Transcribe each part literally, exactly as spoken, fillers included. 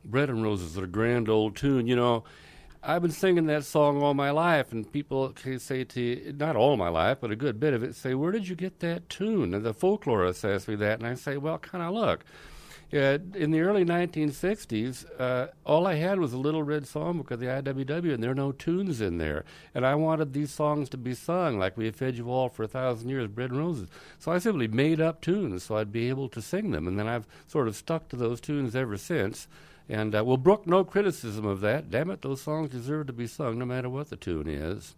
Bread and Roses is a grand old tune. You know, I've been singing that song all my life, and people can say to you, not all my life, but a good bit of it, say, where did you get that tune? And the folklorist asks me that, and I say, well, kind of look. Uh, in the early nineteen sixties, uh, all I had was a Little Red Songbook of the I W W, and there are no tunes in there. And I wanted these songs to be sung like We Have Fed You All for a Thousand Years, Bread and Roses. So I simply made up tunes so I'd be able to sing them. And then I've sort of stuck to those tunes ever since. And uh, will brook no criticism of that. Damn it, those songs deserve to be sung no matter what the tune is.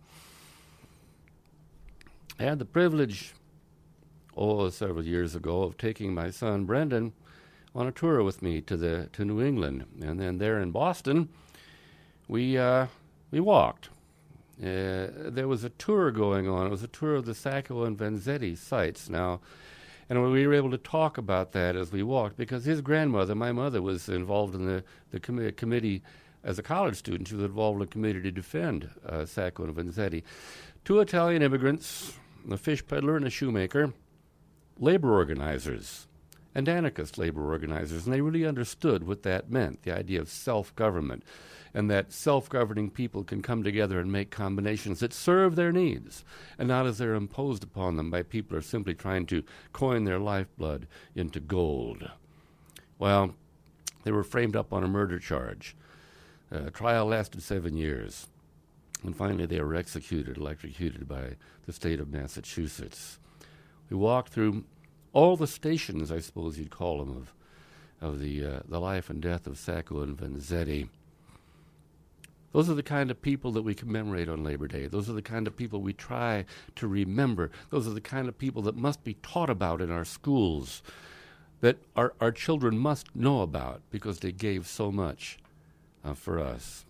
I had the privilege, oh, several years ago, of taking my son Brendan on a tour with me to the to New England, and then there in Boston, we uh, we walked. Uh, there was a tour going on. It was a tour of the Sacco and Vanzetti sites now, and we were able to talk about that as we walked because his grandmother, my mother, was involved in the the com- committee as a college student. She was involved in a committee to defend uh, Sacco and Vanzetti. Two Italian immigrants, a fish peddler and a shoemaker, labor organizers. And anarchist labor organizers, and they really understood what that meant, the idea of self-government, and that self-governing people can come together and make combinations that serve their needs, and not as they're imposed upon them by people who are simply trying to coin their lifeblood into gold. Well, they were framed up on a murder charge. Uh, trial lasted seven years, and finally they were executed, electrocuted by the state of Massachusetts. We walked through all the stations, I suppose you'd call them, of of the uh, the life and death of Sacco and Vanzetti. Those are the kind of people that we commemorate on Labor Day. Those are the kind of people we try to remember. Those are the kind of people that must be taught about in our schools, that our, our children must know about because they gave so much uh, for us.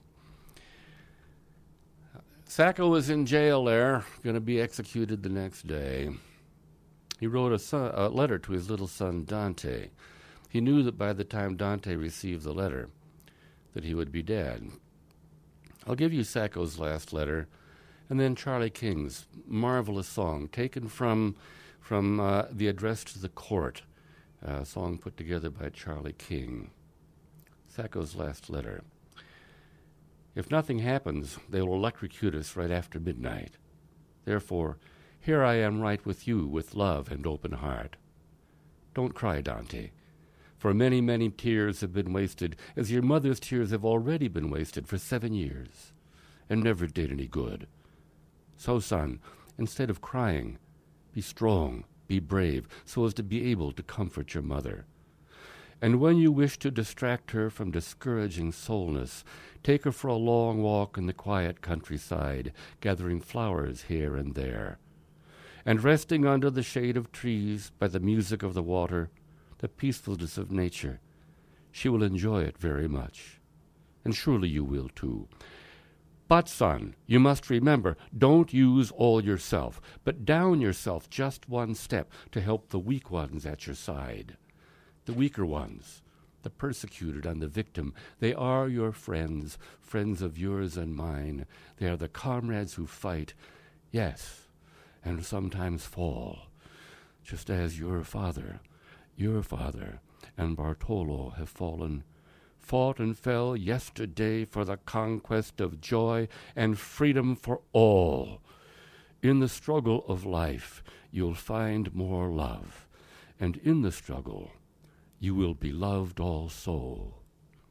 Sacco was in jail there, going to be executed the next day. He wrote a, son, a letter to his little son, Dante. He knew that by the time Dante received the letter, that he would be dead. I'll give you Sacco's last letter, and then Charlie King's marvelous song, taken from, from uh, the Address to the Court, a song put together by Charlie King. Sacco's last letter. If nothing happens, they will electrocute us right after midnight. Therefore, here I am right with you, with love and open heart. Don't cry, Dante, for many, many tears have been wasted, as your mother's tears have already been wasted for seven years, and never did any good. So, son, instead of crying, be strong, be brave, so as to be able to comfort your mother. And when you wish to distract her from discouraging soulness, take her for a long walk in the quiet countryside, gathering flowers here and there. And resting under the shade of trees, by the music of the water, the peacefulness of nature, she will enjoy it very much. And surely you will too. But, son, you must remember, don't use all yourself, but down yourself just one step to help the weak ones at your side. The weaker ones, the persecuted and the victim, they are your friends, friends of yours and mine. They are the comrades who fight, yes, and sometimes fall, just as your father, your father, and Bartolo have fallen, fought and fell yesterday for the conquest of joy and freedom for all. In the struggle of life, you'll find more love, and in the struggle, you will be loved also.